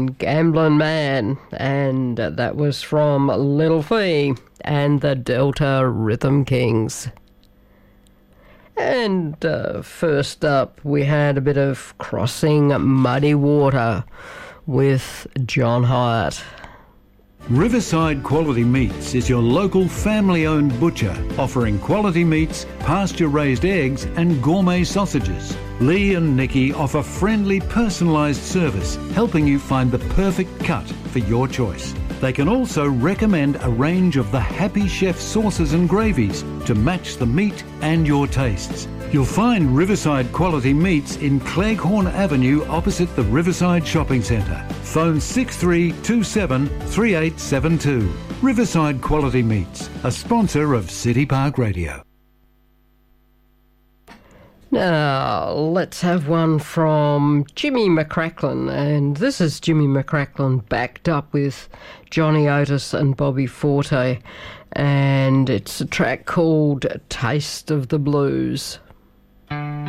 Gamblin' Man, and that was from Little Fee and the Delta Rhythm Kings. And first up, we had a bit of Crossing Muddy Water with John Hyatt. Riverside Quality Meats is your local family-owned butcher, offering quality meats, pasture-raised eggs and gourmet sausages. Lee and Nikki offer friendly, personalised service, helping you find the perfect cut for your choice. They can also recommend a range of the Happy Chef sauces and gravies to match the meat and your tastes. You'll find Riverside Quality Meats in Cleghorn Avenue opposite the Riverside Shopping Centre. Phone 6327 3872. Riverside Quality Meats, a sponsor of City Park Radio. Now, let's have one from Jimmy McCracklin, and this is Jimmy McCracklin backed up with Johnny Otis and Bobby Forte, and it's a track called Taste of the Blues.